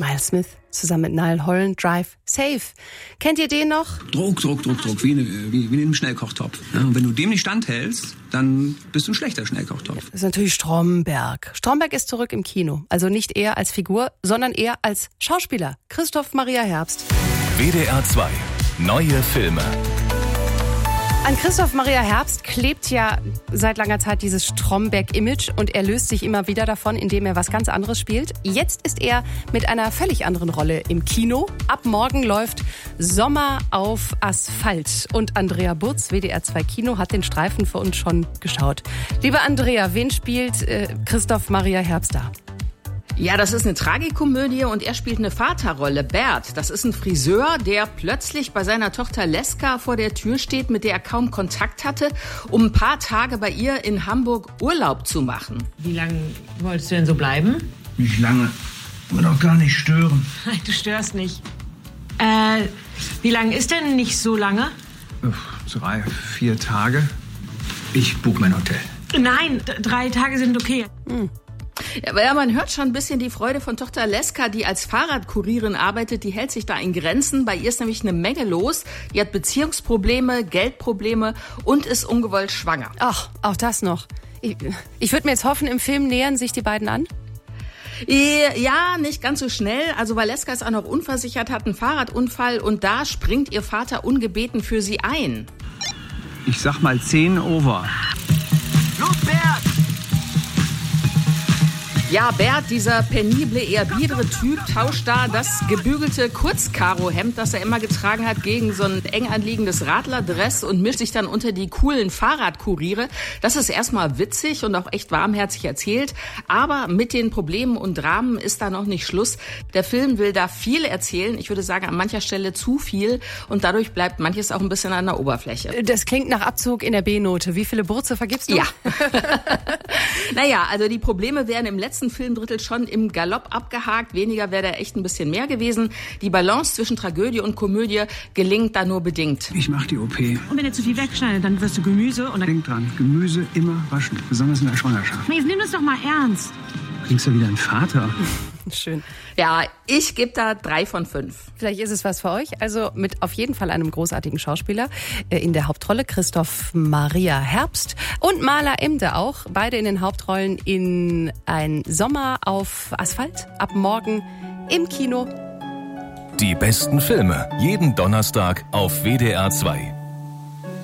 Miles Smith zusammen mit Niall Horan, Drive Safe. Kennt ihr den noch? Druck, wie in einem Schnellkochtopf. Ja, und wenn du dem nicht standhältst, dann bist du ein schlechter Schnellkochtopf. Das ist natürlich Stromberg. Stromberg ist zurück im Kino. Also nicht eher als Figur, sondern eher als Schauspieler. Christoph Maria Herbst. WDR 2. Neue Filme. An Christoph Maria Herbst klebt ja seit langer Zeit dieses Stromberg-Image und er löst sich immer wieder davon, indem er was ganz anderes spielt. Jetzt ist er mit einer völlig anderen Rolle im Kino. Ab morgen läuft Sommer auf Asphalt. Und Andrea Burz, WDR 2 Kino, hat den Streifen für uns schon geschaut. Liebe Andrea, wen spielt Christoph Maria Herbst da? Ja, das ist eine Tragikomödie und er spielt eine Vaterrolle. Bert, das ist ein Friseur, der plötzlich bei seiner Tochter Leska vor der Tür steht, mit der er kaum Kontakt hatte, um ein paar Tage bei ihr in Hamburg Urlaub zu machen. Wie lange wolltest du denn so bleiben? Nicht lange. Will doch gar nicht stören. Du störst nicht. Wie lange ist denn nicht so lange? 3, 4 Tage. Ich buche mein Hotel. Nein, 3 Tage sind okay. Ja, man hört schon ein bisschen die Freude von Tochter Leska, die als Fahrradkurierin arbeitet. Die hält sich da in Grenzen. Bei ihr ist nämlich eine Menge los. Die hat Beziehungsprobleme, Geldprobleme und ist ungewollt schwanger. Ach, auch das noch. Ich würde mir jetzt hoffen, im Film nähern sich die beiden an. Ja, nicht ganz so schnell. Also Valeska ist auch noch unversichert, hat einen Fahrradunfall und da springt ihr Vater ungebeten für sie ein. Ich sag mal 10 over. Los, Bert! Ja, Bert, dieser penible, eher biedere Typ, tauscht da das gebügelte Kurzkarohemd, das er immer getragen hat, gegen so ein eng anliegendes Radlerdress und mischt sich dann unter die coolen Fahrradkuriere. Das ist erstmal witzig und auch echt warmherzig erzählt, aber mit den Problemen und Dramen ist da noch nicht Schluss. Der Film will da viel erzählen, ich würde sagen an mancher Stelle zu viel und dadurch bleibt manches auch ein bisschen an der Oberfläche. Das klingt nach Abzug in der B-Note. Wie viele Burze vergibst du? Ja. Naja, also die Probleme werden im letzten Filmdrittel schon im Galopp abgehakt. Weniger wäre da echt ein bisschen mehr gewesen. Die Balance zwischen Tragödie und Komödie gelingt da nur bedingt. Ich mach die OP. Und wenn ihr zu viel wegschneidet, dann wirst du Gemüse und dann... Denk dran, Gemüse immer waschen, besonders in der Schwangerschaft. Jetzt nimm das doch mal ernst. Du klingst ja wieder ein Vater. Schön. Ja, ich gebe da 3 von 5. Vielleicht ist es was für euch. Also mit auf jeden Fall einem großartigen Schauspieler in der Hauptrolle, Christoph Maria Herbst und Mala Emde auch. Beide in den Hauptrollen in Ein Sommer auf Asphalt. Ab morgen im Kino. Die besten Filme jeden Donnerstag auf WDR 2.